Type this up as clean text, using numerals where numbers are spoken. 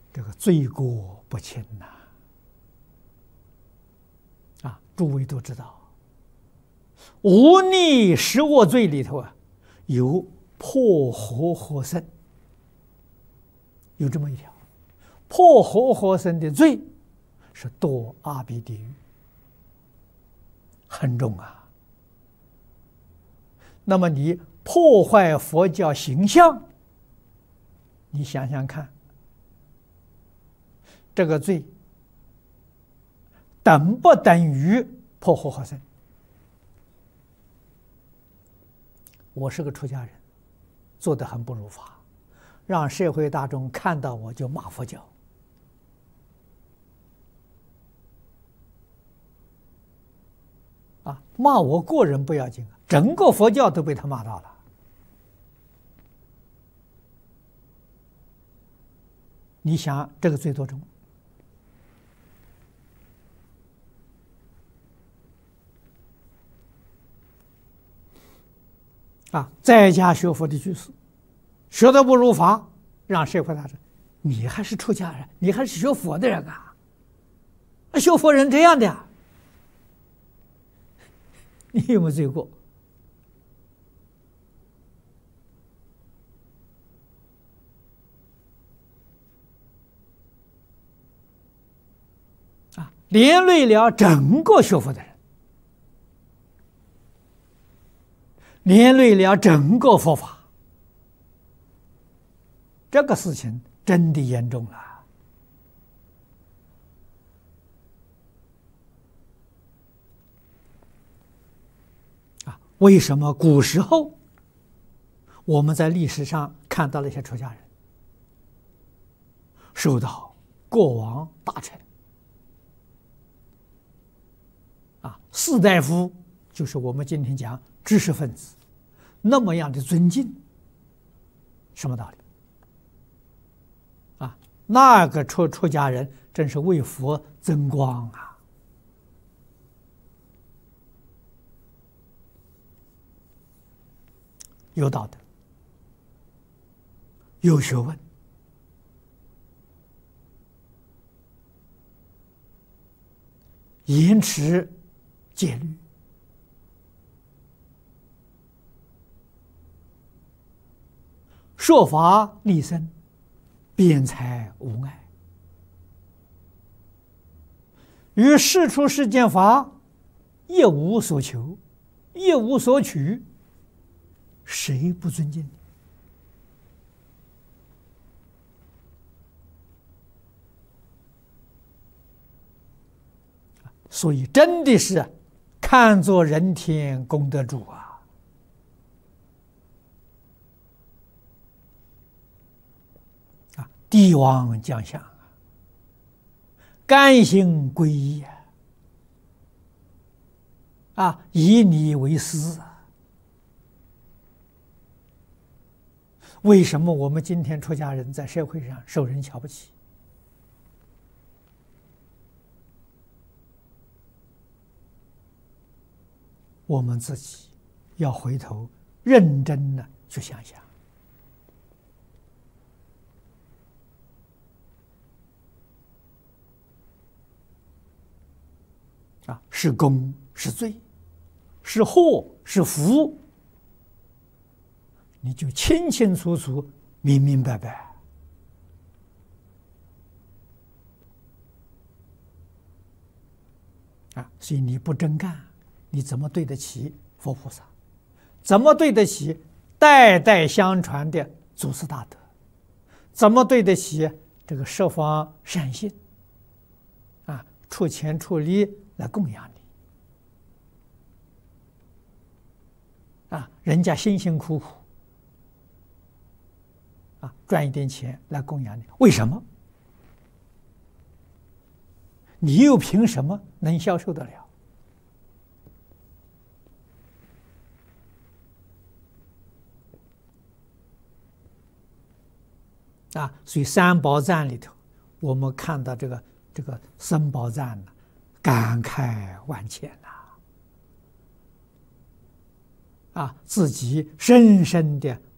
这个罪过不轻呐！诸位都知道，忤逆十恶罪里头有破和合僧，有这么一条，破和合僧的罪是堕阿鼻地狱，很重啊。那么你破坏佛教形象，你想想看，这个罪等不等于破和合僧？我是个出家人，做得很不如法，让社会大众看到我就骂佛教。骂我个人不要紧，整个佛教都被他骂到了。你想这个罪多重？在家学佛的居士，学得不如法，让社会大众，你还是出家人，你还是学佛的人啊？学佛人这样的，你有没有罪过？连累了整个学佛的人，连累了整个佛法，这个事情真的严重了。为什么古时候我们在历史上看到了一些出家人受到国王大臣士大夫，就是我们今天讲知识分子那么样的尊敬？什么道理？那个出家人真是为佛增光啊！有道德，有学问，严持戒律，说法利生，辩才无碍，于世出世间法一无所求，一无所取，谁不尊敬你？所以真的是看作人天功德主帝王将相甘心皈依以你为师为什么我们今天出家人在社会上受人瞧不起？我们自己要回头认真的去想想。是功是罪，是祸是福，你就清清楚楚、明明白白。所以你不真干，你怎么对得起佛菩萨？怎么对得起代代相传的祖师大德？怎么对得起这个十方善信？出钱出力来供养你，人家辛辛苦苦赚一点钱来供养你，为什么？你又凭什么能消受得了？所以三宝赞里头，我们看到这个僧宝赞呢，感慨万千自己深深的